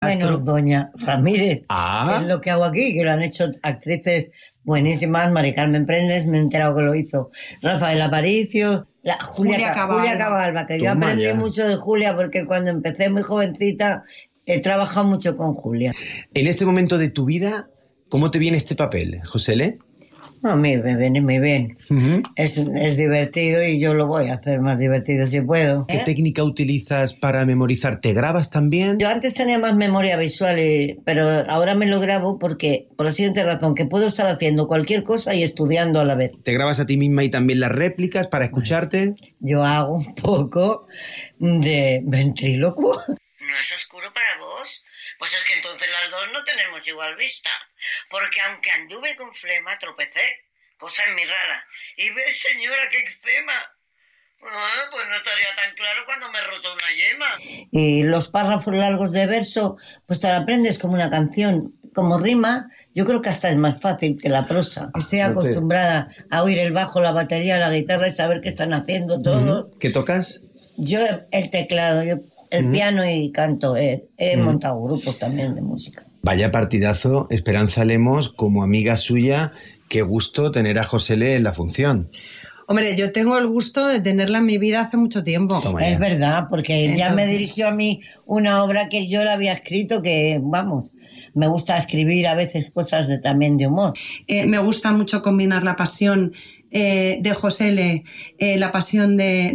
Menos doña Ramírez. Es lo que hago aquí, que lo han hecho actrices buenísimas. Mari Carmen Prendes, me he enterado que lo hizo Rafael Aparicio, Julia Cabalba, que yo aprendí mucho de Julia porque cuando empecé muy jovencita he trabajado mucho con Julia. En este momento de tu vida, ¿cómo te viene este papel, Josele? No, me viene muy bien. Es divertido y yo lo voy a hacer más divertido si puedo. ¿Qué técnica utilizas para memorizar? ¿Te grabas también? Yo antes tenía más memoria visual, pero ahora me lo grabo porque, por la siguiente razón, que puedo estar haciendo cualquier cosa y estudiando a la vez. ¿Te grabas a ti misma y también las réplicas para escucharte? Yo hago un poco de ventrílocuo. ¿No es oscuro para vos? Pues es que entonces las dos no tenemos igual vista. Porque aunque anduve con flema, tropecé. Cosa muy rara. Y ves, señora, qué eczema. Pues no estaría tan claro cuando me he roto una yema. Y los párrafos largos de verso, pues te lo aprendes como una canción. Como rima, yo creo que hasta es más fácil que la prosa. Estoy acostumbrada a oír el bajo, la batería, la guitarra y saber qué están haciendo todos. ¿Qué tocas? Yo el teclado, el piano y canto. He montado grupos también de música. Vaya partidazo, Esperanza Lemos, como amiga suya, qué gusto tener a Josele en la función. Hombre, yo tengo el gusto de tenerla en mi vida hace mucho tiempo. Es verdad, porque ya me dirigió a mí una obra que yo la había escrito, que, vamos, me gusta escribir a veces cosas también de humor. Me gusta mucho combinar la pasión de Josele, la pasión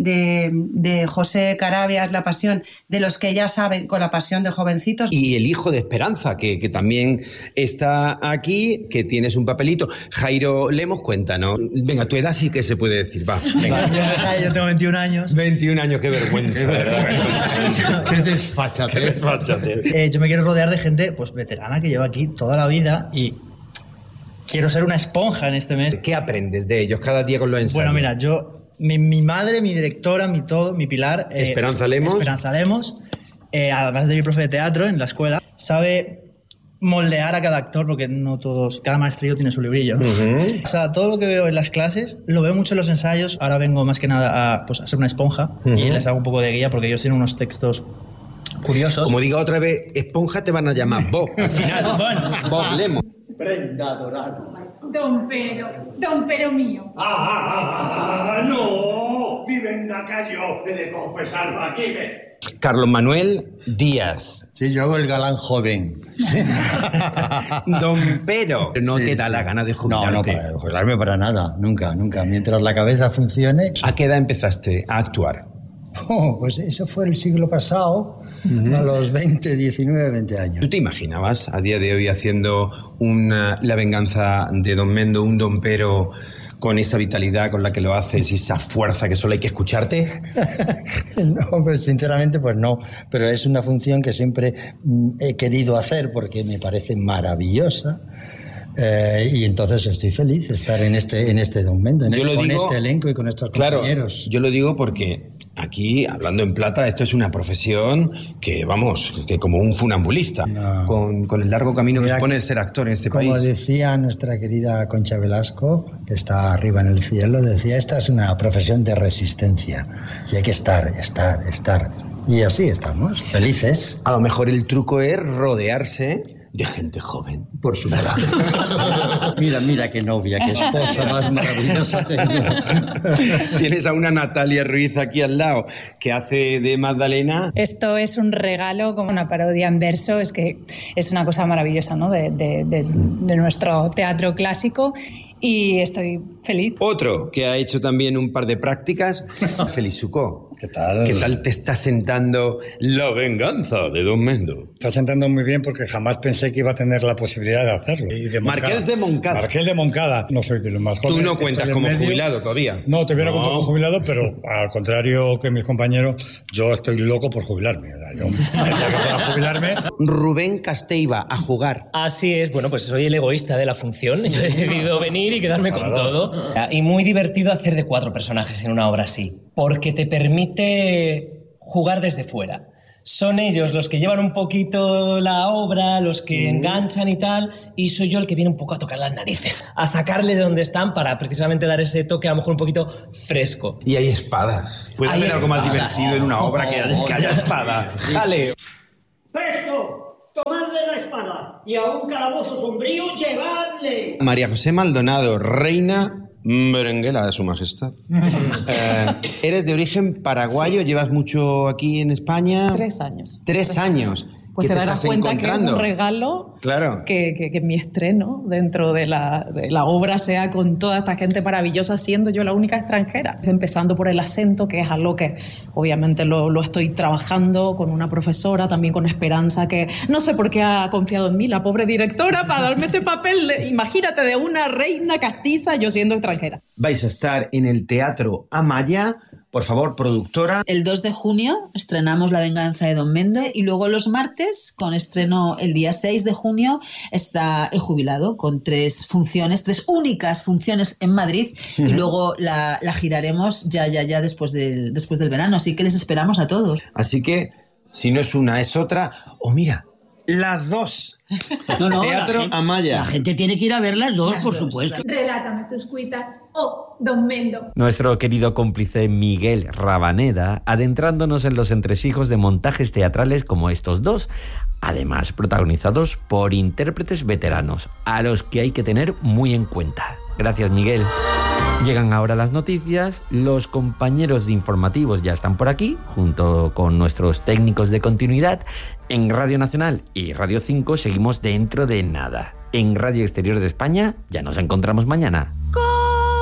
de José Carabias, la pasión de los que ya saben, con la pasión de jovencitos. Y el hijo de Esperanza, que también está aquí, que tienes un papelito. Jairo Lemos, cuéntanos. Venga, tu edad sí que se puede decir, va. Venga. Yo tengo 21 años. 21 años, qué vergüenza. Qué desfachatez. Yo me quiero rodear de gente pues veterana que lleva aquí toda la vida y quiero ser una esponja en este mes. ¿Qué aprendes de ellos cada día con los ensayos? Bueno, mira, mi madre, mi directora, mi todo, mi pilar... Esperanza Lemos. Además de mi profe de teatro en la escuela, sabe moldear a cada actor, porque no todos... Cada maestrillo tiene su librillo, ¿no? O sea, todo lo que veo en las clases, lo veo mucho en los ensayos. Ahora vengo más que nada a ser una esponja y les hago un poco de guía, porque ellos tienen unos textos curiosos. Como diga otra vez, esponja te van a llamar Bob. Al final, Bob Lemos. Brenda Dorado. Don Pero mío. ¡No! Mi venga cayó, he de confesarlo aquí, ¿ves? Carlos Manuel Díaz. Sí, yo hago el galán joven. Sí. Don Pero. No te da la gana de jubilarte. No, para jubilarme para nada. Nunca. Mientras la cabeza funcione. ¿A qué edad empezaste a actuar? Pues eso fue el siglo pasado, a los 20 años. ¿Tú te imaginabas a día de hoy haciendo La venganza de Don Mendo, un Don Pero, con esa vitalidad con la que lo haces y esa fuerza que solo hay que escucharte? No, pues sinceramente pues no, pero es una función que siempre he querido hacer porque me parece maravillosa. Y entonces estoy feliz de estar en este Don Mendo, con este elenco y con estos compañeros. Claro, yo lo digo porque aquí, hablando en plata, esto es una profesión que, vamos, que como un funambulista, con el largo camino que supone el ser actor en este país. Como decía nuestra querida Concha Velasco, que está arriba en el cielo, decía, esta es una profesión de resistencia y hay que estar. Y así estamos, felices. A lo mejor el truco es rodearse de gente joven. Por supuesto. Mira qué novia, qué esposa más maravillosa tengo. Tienes a una Natalia Ruiz aquí al lado que hace de Magdalena. Esto es un regalo, como una parodia en verso. Es que es una cosa maravillosa, ¿no? de nuestro teatro clásico. Y estoy feliz. Otro que ha hecho también un par de prácticas, Félix Sucó. ¿Qué tal? ¿Qué tal te está sentando La venganza de Don Mendo? Está sentando muy bien porque jamás pensé que iba a tener la posibilidad de hacerlo. Marqués de Moncada. Marqués de Moncada. No soy de los más jóvenes. Tú no cuentas como jubilado todavía. No, todavía no cuento como jubilado, pero al contrario que mis compañeros, yo estoy loco por jubilarme. Yo para jubilarme. Rubén Casteiva, a jugar. Así es. Bueno, pues soy el egoísta de la función. Yo he decidido venir y quedarme con todo. Y muy divertido hacer de 4 personajes en una obra así, porque te permite jugar desde fuera. Son ellos los que llevan un poquito la obra, los que enganchan y tal, y soy yo el que viene un poco a tocar las narices, a sacarles de donde están para precisamente dar ese toque a lo mejor un poquito fresco. Y hay espadas. ¿Puede haber algo más divertido en una obra que haya espadas? ¡Sale! ¡Presto! ¡Tomad Alcazaba y a un calabozo sombrío llevadle. María José Maldonado, reina merenguera de su majestad. Eres de origen paraguayo, sí. ¿Llevas mucho aquí en España? 3 años. 3 años. Pues te darás cuenta que es un regalo, claro, que mi estreno dentro de la obra sea con toda esta gente maravillosa, siendo yo la única extranjera. Empezando por el acento, que es algo que obviamente lo estoy trabajando con una profesora, también con Esperanza, que no sé por qué ha confiado en mí, la pobre directora, para darme este papel, imagínate, de una reina castiza, yo siendo extranjera. Vais a estar en el Teatro Amaya. Por favor, productora. El 2 de junio estrenamos La venganza de Don Mendo y luego los martes, con estreno el día 6 de junio, está El jubilado, con 3 únicas funciones en Madrid, y luego la giraremos ya después del verano, así que les esperamos a todos. Así que, si no es una, es otra, o mira, las dos. No, Teatro Amaya. La gente tiene que ir a ver las dos, por supuesto. Relátame tus cuitas, oh, Don Mendo. Nuestro querido cómplice Miguel Rabaneda, adentrándonos en los entresijos de montajes teatrales como estos dos, además protagonizados por intérpretes veteranos, a los que hay que tener muy en cuenta. Gracias, Miguel. Llegan ahora las noticias, los compañeros de informativos ya están por aquí, junto con nuestros técnicos de continuidad. En Radio Nacional y Radio 5 seguimos dentro de nada. En Radio Exterior de España ya nos encontramos mañana.